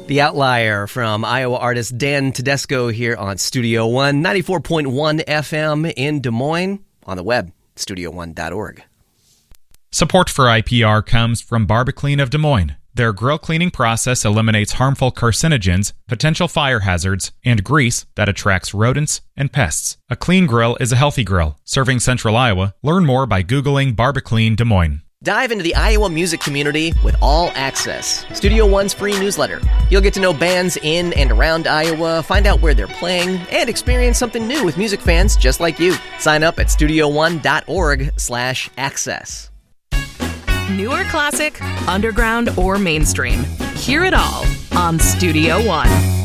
The Outlier from Iowa artist Dan Tedesco here on Studio One, 94.1 FM in Des Moines, on the web, studio1.org. Support for IPR comes from Barbaclean of Des Moines. Their grill cleaning process eliminates harmful carcinogens, potential fire hazards, and grease that attracts rodents and pests. A clean grill is a healthy grill. Serving Central Iowa, learn more by Googling Barbaclean Des Moines. Dive into the Iowa music community with All Access, Studio One's free newsletter. You'll get to know bands in and around Iowa, find out where they're playing, and experience something new with music fans just like you. Sign up at studio1.org/access. Newer classic, underground, or mainstream. Hear it all on Studio One.